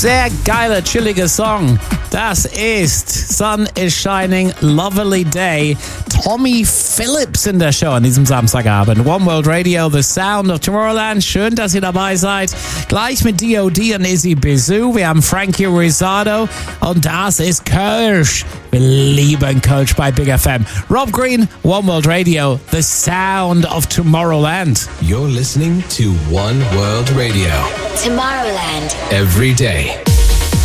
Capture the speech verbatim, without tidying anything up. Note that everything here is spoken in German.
Sehr geiler, chilliger Song. Das ist Sun is Shining, Lovely Day. Tommy Phillips in der Show an diesem Samstagabend. One World Radio, The Sound of Tomorrowland. Schön, dass ihr dabei seid. Gleich mit D O D und Izzy Bizou. Wir haben Frankie Rizzardo und das ist Kölsch. Wir lieben Kölsch bei Big F M. Rob Green, One World Radio, The Sound of Tomorrowland. You're listening to One World Radio. Tomorrowland. Every day.